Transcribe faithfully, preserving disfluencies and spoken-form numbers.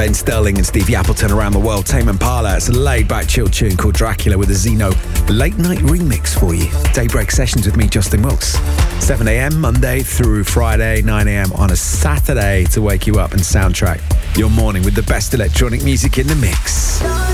Ben Sterling and Stevie Appleton around the world. Tame Impala, it's a laid-back, chill tune called Dracula with a Zeno late-night remix for you. Daybreak sessions with me, Justin Wilkes. seven a.m. Monday through Friday, nine a.m. on a Saturday to wake you up and soundtrack your morning with the best electronic music in the mix.